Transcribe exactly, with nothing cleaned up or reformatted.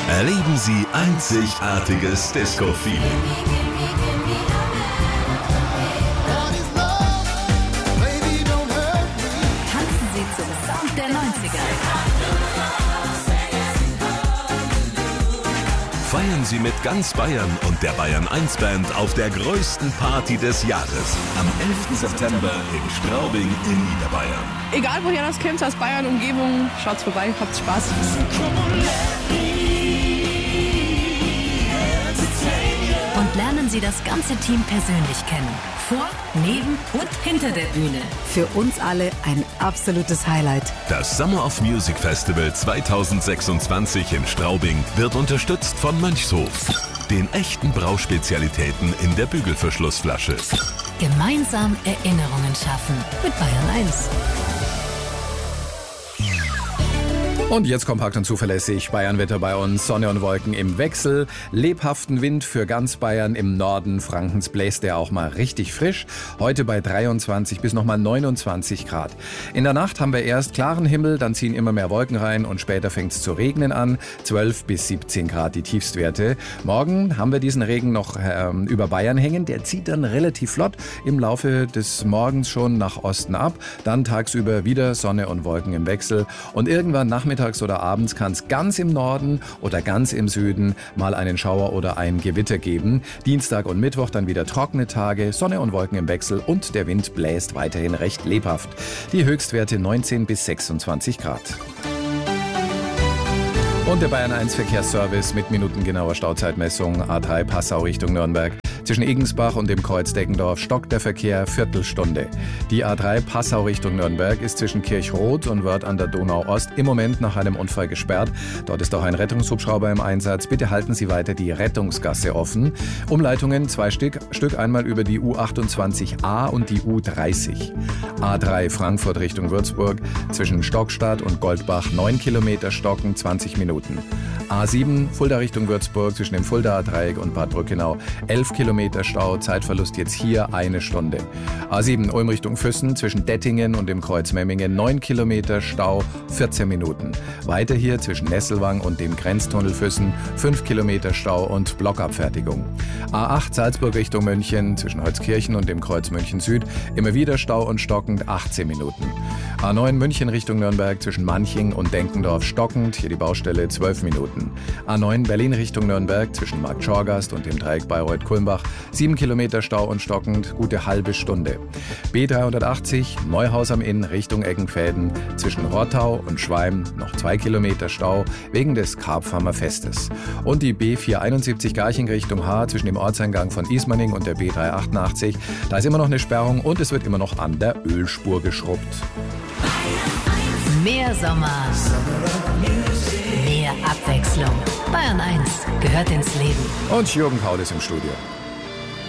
Erleben Sie einzigartiges Disco-Feeling. Tanzen Sie zum Sound der neunziger. Feiern Sie mit ganz Bayern und der Bayern eins Band auf der größten Party des Jahres. Am elften September in Straubing in Niederbayern. Egal woher das kommt, aus Bayern, Umgebung, schaut's vorbei, habt Spaß. Und lernen Sie das ganze Team persönlich kennen. Vor, neben und hinter der Bühne. Für uns alle ein absolutes Highlight. Das Summer of Music Festival zweitausendsechsundzwanzig in Straubing wird unterstützt von Mönchshof, den echten Brauspezialitäten in der Bügelverschlussflasche. Gemeinsam Erinnerungen schaffen mit Bayern eins. Und jetzt kompakt und zuverlässig Bayernwetter bei uns. Sonne und Wolken im Wechsel. Lebhaften Wind für ganz Bayern. Im Norden Frankens bläst der auch mal richtig frisch. Heute bei dreiundzwanzig bis nochmal neunundzwanzig Grad. In der Nacht haben wir erst klaren Himmel, dann ziehen immer mehr Wolken rein und später fängt es zu regnen an. zwölf bis siebzehn Grad die Tiefstwerte. Morgen haben wir diesen Regen noch ähm, über Bayern hängen. Der zieht dann relativ flott im Laufe des Morgens schon nach Osten ab. Dann tagsüber wieder Sonne und Wolken im Wechsel. Und irgendwann nachmittags Mittags oder abends kann es ganz im Norden oder ganz im Süden mal einen Schauer oder ein Gewitter geben. Dienstag und Mittwoch dann wieder trockene Tage, Sonne und Wolken im Wechsel und der Wind bläst weiterhin recht lebhaft. Die Höchstwerte neunzehn bis sechsundzwanzig Grad. Und der Bayern eins Verkehrsservice mit minutengenauer Stauzeitmessung A drei Passau Richtung Nürnberg. Zwischen Egensbach und dem Kreuz Deggendorf stockt der Verkehr Viertelstunde. Die A drei Passau Richtung Nürnberg ist zwischen Kirchroth und Wörth an der Donau-Ost im Moment nach einem Unfall gesperrt. Dort ist auch ein Rettungshubschrauber im Einsatz. Bitte halten Sie weiter die Rettungsgasse offen. Umleitungen zwei Stück, Stück einmal über die U achtundzwanzig A und die U dreißig. A drei Frankfurt Richtung Würzburg zwischen Stockstadt und Goldbach neun Kilometer stocken, zwanzig Minuten. A sieben Fulda Richtung Würzburg zwischen dem Fuldaer Dreieck und Bad Brückenau elf Kilometer Stau, Zeitverlust jetzt hier eine Stunde. A sieben Ulm Richtung Füssen zwischen Dettingen und dem Kreuz Memmingen neun Kilometer Stau, vierzehn Minuten. Weiter hier zwischen Nesselwang und dem Grenztunnel Füssen fünf Kilometer Stau und Blockabfertigung. A acht Salzburg Richtung München zwischen Holzkirchen und dem Kreuz München Süd immer wieder Stau und stockend achtzehn Minuten. A neun München Richtung Nürnberg zwischen Manching und Denkendorf stockend, hier die Baustelle zwölf Minuten. A neun Berlin Richtung Nürnberg zwischen Markt Schorgast und dem Dreieck Bayreuth-Kulmbach sieben Kilometer Stau und stockend, gute halbe Stunde. B dreihundertachtzig Neuhaus am Inn Richtung Eckenfäden zwischen Rottau und Schweim noch zwei Kilometer Stau wegen des Karpfamer Festes. Und die B vierhunderteinundsiebzig Garching Richtung Haar zwischen dem Ortseingang von Ismaning und der B dreihundertachtundachtzig. Da ist immer noch eine Sperrung und es wird immer noch an der Ölspur geschrubbt. Mehr Sommer, mehr Abwechslung. Bayern eins gehört ins Leben. Und Jürgen Kaul ist im Studio.